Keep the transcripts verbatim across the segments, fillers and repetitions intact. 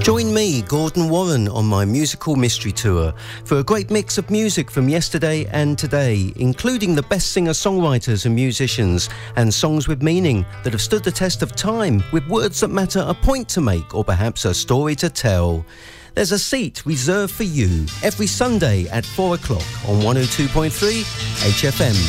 Join me, Gordon Warren, on my musical mystery tour for a great mix of music from yesterday and today, including the best singer-songwriters and musicians, and songs with meaning that have stood the test of time, with words that matter, a point to make, or perhaps a story to tell. There's a seat reserved for you every Sunday at four o'clock on one oh two point three H F M.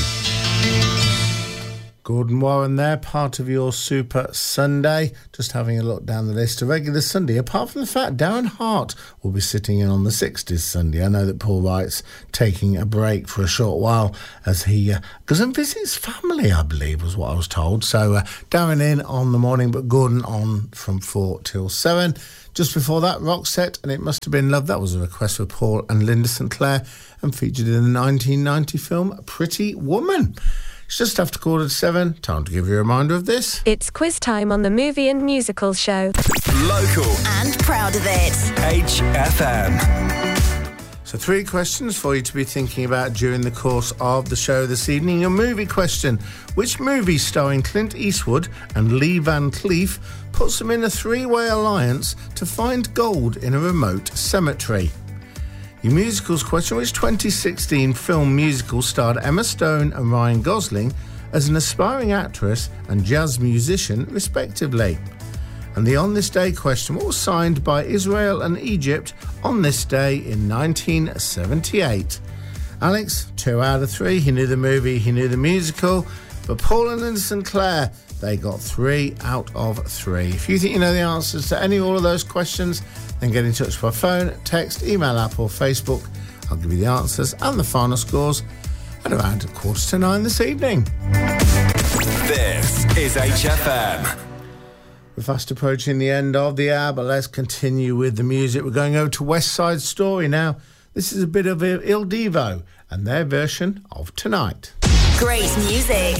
Gordon Warren there, part of your Super Sunday. Just having a look down the list. A regular Sunday, apart from the fact Darren Hart will be sitting in on the sixties Sunday. I know that Paul Wright's taking a break for a short while as he uh, goes and visits family, I believe, was what I was told. So uh, Darren in on the morning, but Gordon on from four till seven. Just before that, Roxette and It Must Have Been Love. That was a request for Paul and Linda Sinclair and featured in the nineteen ninety film Pretty Woman. It's just after quarter to seven. Time to give you a reminder of this. It's quiz time on the Movie and Musical Show. Local and proud of it. H F M. So three questions for you to be thinking about during the course of the show this evening. Your movie question. Which movie starring Clint Eastwood and Lee Van Cleef puts them in a three-way alliance to find gold in a remote cemetery? Your musicals question. Which twenty sixteen film musical starred Emma Stone and Ryan Gosling as an aspiring actress and jazz musician, respectively? And the On This Day question. What was signed by Israel and Egypt on this day in nineteen seventy-eight? Alex, two out of three. He knew the movie, he knew the musical. But Paul and Linda Sinclair, they got three out of three. If you think you know the answers to any or all of those questions, then get in touch by phone, text, email, app or Facebook. I'll give you the answers and the final scores at around a quarter to nine this evening. This is H F M. We're fast approaching the end of the hour, but let's continue with the music. We're going over to West Side Story now. This is a bit of Il Divo and their version of Tonight. Great music.